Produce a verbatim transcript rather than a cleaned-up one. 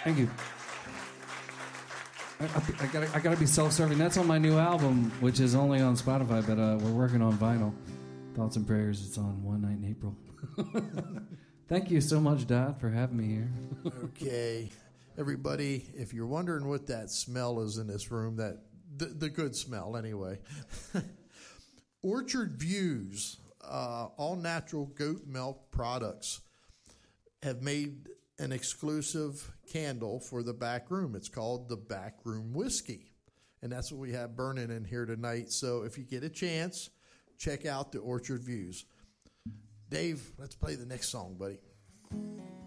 Thank you. I, I, I gotta, I gotta be self-serving. That's on my new album, which is only on Spotify, but uh, we're working on vinyl. Thoughts and Prayers. It's on One Night in April. Thank you so much, Dad, for having me here. Okay, everybody, if you're wondering what that smell is in this room, that the, the good smell anyway. Orchard Views, uh, all natural goat milk products, have made an exclusive candle for the back room. It's called the Backroom Whiskey, and that's what we have burning in here tonight. So if you get a chance, check out the Orchard Views. Dave, let's play the next song, buddy.